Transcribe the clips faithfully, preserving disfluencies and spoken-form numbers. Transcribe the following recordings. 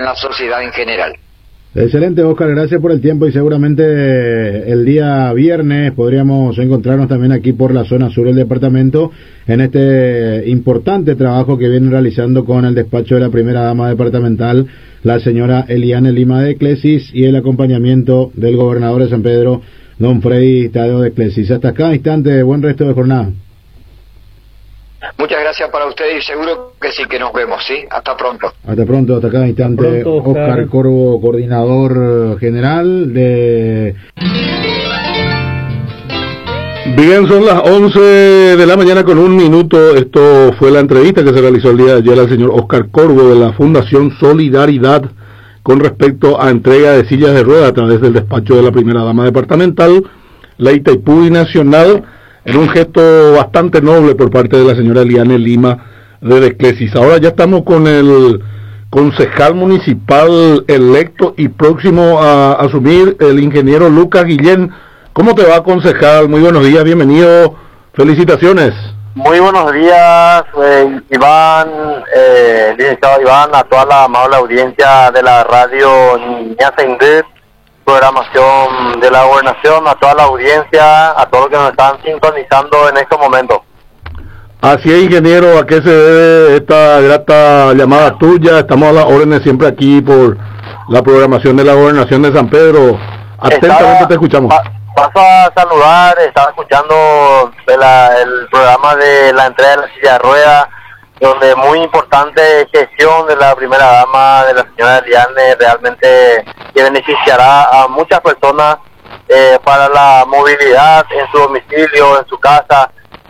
en la sociedad en general. Excelente, Oscar, gracias por el tiempo y seguramente el día viernes podríamos encontrarnos también aquí por la zona sur del departamento en este importante trabajo que viene realizando con el despacho de la primera dama departamental, la señora Eliane Lima de Eclesis, y el acompañamiento del gobernador de San Pedro, don Freddy Tadeo de Eclesis. Hasta cada instante, buen resto de jornada. Muchas gracias para ustedes y seguro que sí, que nos vemos, ¿sí? Hasta pronto. Hasta pronto, hasta cada instante. Pronto, Oscar. Oscar Corvo, coordinador general de... Bien, son las once de la mañana con un minuto. Esto fue la entrevista que se realizó el día de ayer al señor Oscar Corvo de la Fundación Solidaridad con respecto a entrega de sillas de ruedas a través del despacho de la primera dama departamental, la Itaipú Nacional, en un gesto bastante noble por parte de la señora Eliane Lima de Eclesis. Ahora ya estamos con el concejal municipal electo y próximo a asumir, el ingeniero Lucas Guillén. ¿Cómo te va, concejal? Muy buenos días, bienvenido, felicitaciones. Muy buenos días, eh, Iván, eh, licenciado Iván, a toda la amable audiencia de la radio Niña Sendé, programación de la gobernación, a toda la audiencia, a todos los que nos están sintonizando en este momento. Así es, ingeniero, ¿a qué se debe esta grata llamada tuya? Estamos a las órdenes siempre aquí por la programación de la gobernación de San Pedro. Atentamente Estaba, te escuchamos. Pa, paso a saludar, estaba escuchando de la, el programa de la entrega de la silla de ruedas, donde muy importante gestión de la primera dama, de la señora Eliane, realmente que beneficiará a muchas personas eh, para la movilidad en su domicilio, en su casa.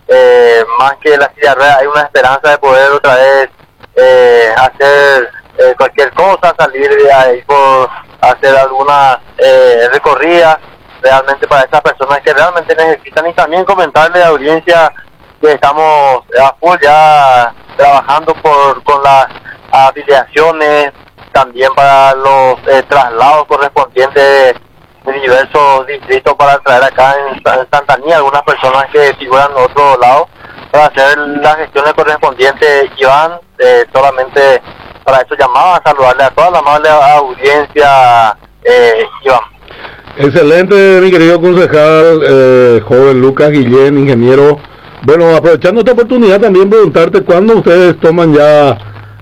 Eh, más que la silla de ruedas, hay una esperanza de poder otra vez eh, hacer eh, cualquier cosa, salir de ahí por hacer algunas eh, recorridas realmente para esas personas que realmente necesitan. Y también comentarle a la audiencia que estamos a full ya trabajando por con las afiliaciones, también para los eh, traslados correspondientes de diversos distritos para traer acá en, en Santaní algunas personas que figuran en otro lado para hacer las gestiones correspondientes. Iván, eh, solamente para eso llamaba a saludarle a toda la amable audiencia, eh, Iván. Excelente, mi querido concejal, eh, joven Lucas Guillén, ingeniero. Bueno, aprovechando esta oportunidad también preguntarte cuándo ustedes toman ya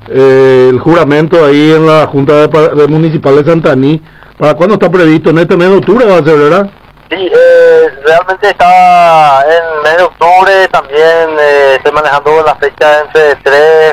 eh, el juramento ahí en la Junta de, de Municipal de Santaní. ¿Para cuándo está previsto? En este mes de octubre va a ser, ¿verdad? Sí, eh, realmente está en mes de octubre, también eh, estoy manejando la fecha entre tres,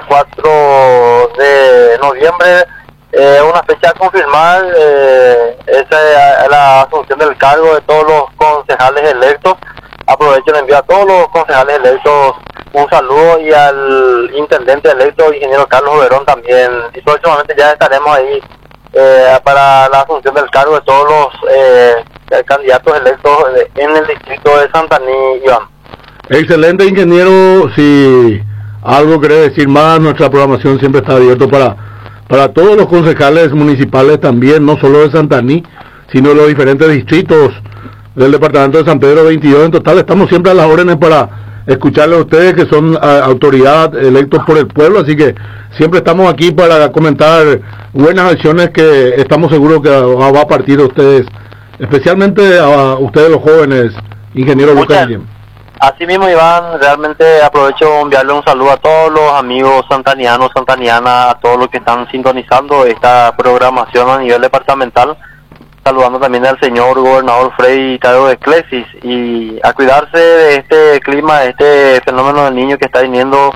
cuatro de noviembre, eh, una fecha a confirmar, eh, esa es la asunción del cargo de todos los concejales electos. Aprovecho y envío a todos los concejales electos un saludo y al intendente electo, ingeniero Carlos Verón también, y próximamente ya estaremos ahí eh, para la asunción del cargo de todos los eh, candidatos electos en el distrito de Santaní, Iván. Excelente, ingeniero. Si algo quiere decir más, nuestra programación siempre está abierta para para todos los concejales municipales también, no solo de Santaní, sino de los diferentes distritos del departamento de San Pedro veintidós. En total estamos siempre a las órdenes para escucharle a ustedes que son uh, autoridad electos por el pueblo, así que siempre estamos aquí para comentar buenas acciones que estamos seguros que va, va a partir de ustedes, especialmente a ustedes los jóvenes, ingeniero Lucas Guillén. Así mismo, Iván, realmente aprovecho de enviarle un saludo a todos los amigos santanianos, santanianas, a todos los que están sintonizando esta programación a nivel departamental, saludando también al señor gobernador Freddy Tadeo de Eclesis, y a cuidarse de este clima, de este fenómeno del niño que está viniendo,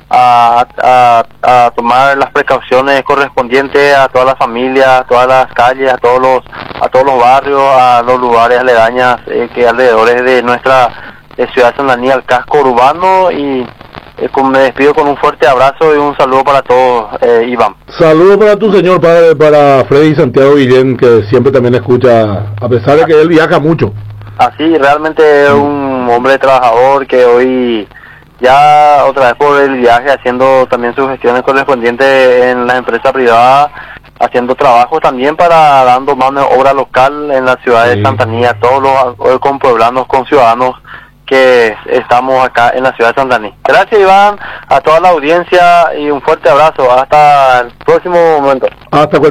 a, a, a tomar las precauciones correspondientes a todas las familias, a todas las calles, a todos los a todos los barrios, a los lugares aledañas eh, que alrededores de nuestra de ciudad de Santaní, al casco urbano. Y eh, con, me despido con un fuerte abrazo y un saludo para todos, eh, Iván. Saludos para tu señor padre, para Freddy Santiago Guillén, que siempre también escucha, a pesar de que él viaja mucho. Así, realmente es un hombre trabajador que hoy ya otra vez por el viaje haciendo también sus gestiones correspondientes en las empresas privadas, haciendo trabajos también para dando mano de obra local en la ciudad sí. de Santaní, a todos los compueblanos, con ciudadanos que estamos acá en la ciudad de Santaní. Gracias, Iván, a toda la audiencia y un fuerte abrazo. Hasta el próximo momento. Hasta